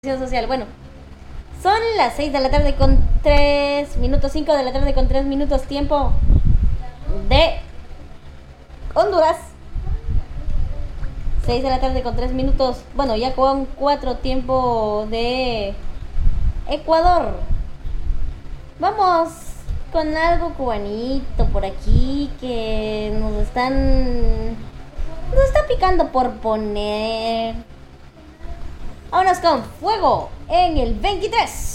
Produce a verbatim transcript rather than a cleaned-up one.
Social. Bueno, son las seis de la tarde con tres minutos, cinco de la tarde con tres minutos, tiempo de Honduras. seis de la tarde con tres minutos, bueno, ya con cuatro, tiempo de Ecuador. Vamos con algo cubanito por aquí que nos están nos está picando por poner. Vámonos con Fuego en el veintitrés.